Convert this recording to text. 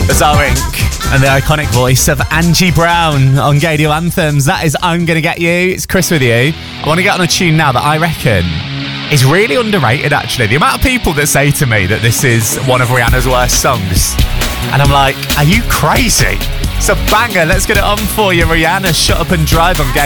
Bizarre Inc. and the iconic voice of Angie Brown on Gadio Anthems. That is I'm Gonna Get You. It's Chris with you. I want to get on a tune now that I reckon is really underrated, actually. The amount of people that say to me that this is one of Rihanna's worst songs, and I'm like, are you crazy? It's a banger. Let's get it on for you, Rihanna. Shut Up and Drive on Gadio.